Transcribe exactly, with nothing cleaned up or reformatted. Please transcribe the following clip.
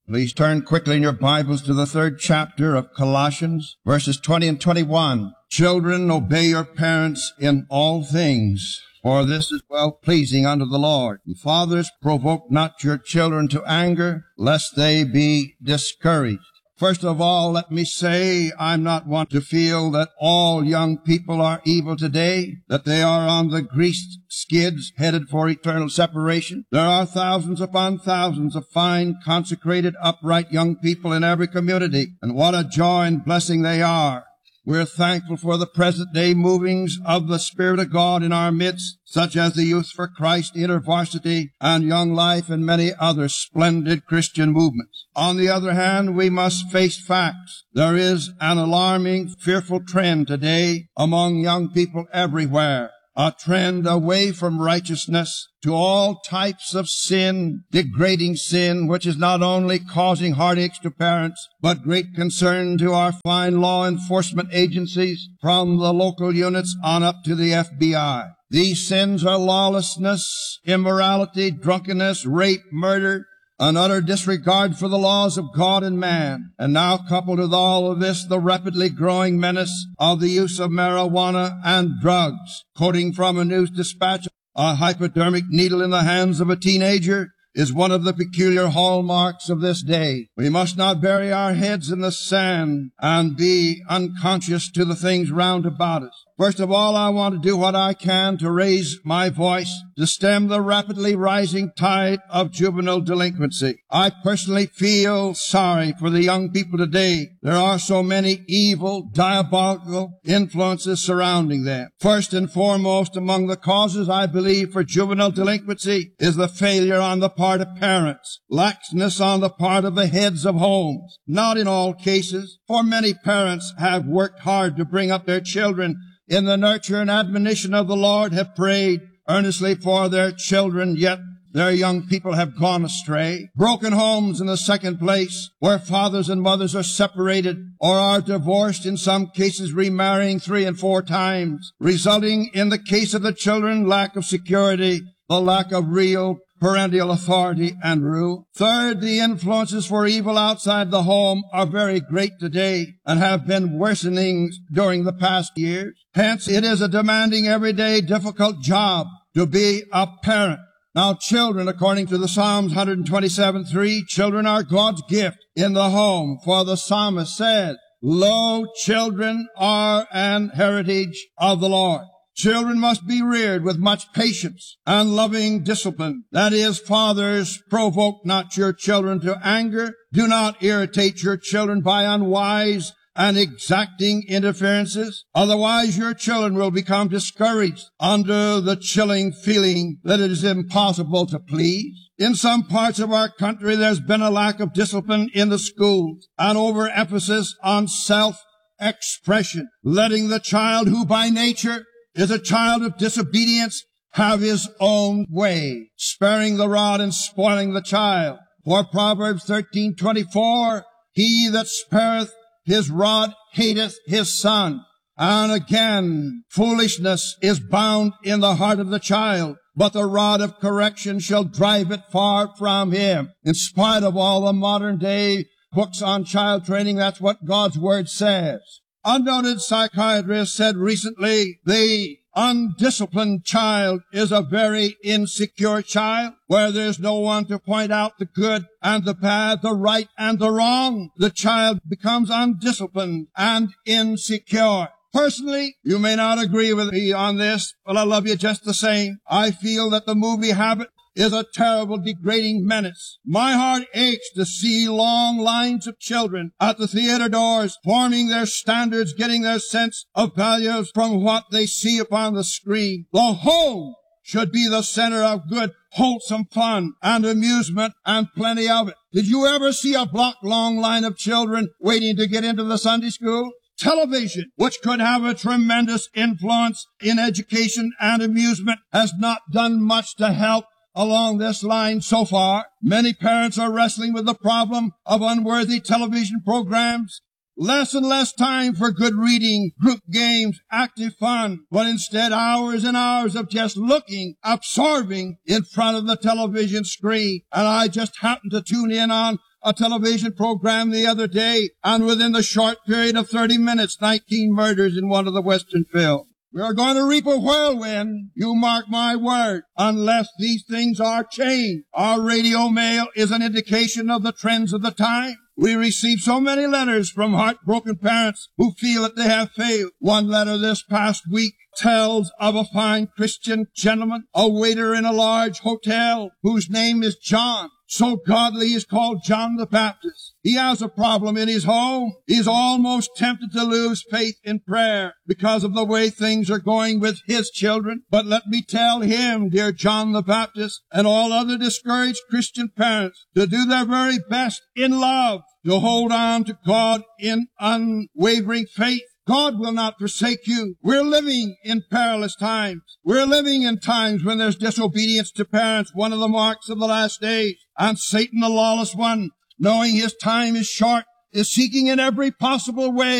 Please turn quickly in your Bibles to the third chapter of Colossians, verses twenty and twenty-one. Children, obey your parents in all things, for this is well-pleasing unto the Lord. And fathers, provoke not your children to anger, lest they be discouraged. First of all, let me say, I'm not one to feel that all young people are evil today, that they are on the greased skids headed for eternal separation. There are thousands upon thousands of fine, consecrated, upright young people in every community, and what a joy and blessing they are. We're thankful for the present-day movings of the Spirit of God in our midst, such as the Youth for Christ, InterVarsity, and Young Life, and many other splendid Christian movements. On the other hand, we must face facts. There is an alarming, fearful trend today among young people everywhere. A trend away from righteousness to all types of sin, degrading sin, which is not only causing heartaches to parents, but great concern to our fine law enforcement agencies from the local units on up to the F B I. These sins are lawlessness, immorality, drunkenness, rape, murder, an utter disregard for the laws of God and man. And now, coupled with all of this, the rapidly growing menace of the use of marijuana and drugs. Quoting from a news dispatch, a hypodermic needle in the hands of a teenager is one of the peculiar hallmarks of this day. We must not bury our heads in the sand and be unconscious to the things round about us. First of all, I want to do what I can to raise my voice to stem the rapidly rising tide of juvenile delinquency. I personally feel sorry for the young people today. There are so many evil, diabolical influences surrounding them. First and foremost, among the causes, I believe, for juvenile delinquency is the failure on the part of parents, laxness on the part of the heads of homes. Not in all cases, for many parents have worked hard to bring up their children in the nurture and admonition of the Lord, have prayed earnestly for their children, yet their young people have gone astray. Broken homes in the second place, where fathers and mothers are separated or are divorced, in some cases remarrying three and four times, resulting in the case of the children, lack of security, the lack of real parental authority and rule. Third, the influences for evil outside the home are very great today and have been worsening during the past years. Hence, it is a demanding, everyday, difficult job to be a parent. Now, children, according to the Psalms one twenty-seven three, children are God's gift in the home, for the psalmist said, "Lo, children are an heritage of the Lord." Children must be reared with much patience and loving discipline. That is, fathers, provoke not your children to anger. Do not irritate your children by unwise and exacting interferences. Otherwise, your children will become discouraged under the chilling feeling that it is impossible to please. In some parts of our country, there's been a lack of discipline in the schools, an overemphasis on self-expression, letting the child who by nature is a child of disobedience have his own way, sparing the rod and spoiling the child. For Proverbs thirteen twenty-four, he that spareth his rod hateth his son. And again, foolishness is bound in the heart of the child, but the rod of correction shall drive it far from him. In spite of all the modern day books on child training, that's what God's word says. A noted psychiatrist said recently, the undisciplined child is a very insecure child, where there's no one to point out the good and the bad, the right and the wrong. The child becomes undisciplined and insecure. Personally, you may not agree with me on this, but I love you just the same. I feel that the movie habit is a terrible, degrading menace. My heart aches to see long lines of children at the theater doors, forming their standards, getting their sense of values from what they see upon the screen. The home should be the center of good, wholesome fun and amusement, and plenty of it. Did you ever see a block-long line of children waiting to get into the Sunday school? Television, which could have a tremendous influence in education and amusement, has not done much to help along this line so far. Many parents are wrestling with the problem of unworthy television programs. Less and less time for good reading, group games, active fun, but instead hours and hours of just looking, absorbing in front of the television screen. And I just happened to tune in on a television program the other day, and within the short period of thirty minutes, nineteen murders in one of the Western films. We are going to reap a whirlwind, you mark my word, unless these things are changed. Our radio mail is an indication of the trends of the time. We receive so many letters from heartbroken parents who feel that they have failed. One letter this past week tells of a fine Christian gentleman, a waiter in a large hotel, whose name is John. So godly he is called John the Baptist. He has a problem in his home. He is almost tempted to lose faith in prayer because of the way things are going with his children. But let me tell him, dear John the Baptist, and all other discouraged Christian parents, to do their very best in love, to hold on to God in unwavering faith. God will not forsake you. We're living in perilous times. We're living in times when there's disobedience to parents, one of the marks of the last days. And Satan, the lawless one, knowing his time is short, is seeking in every possible way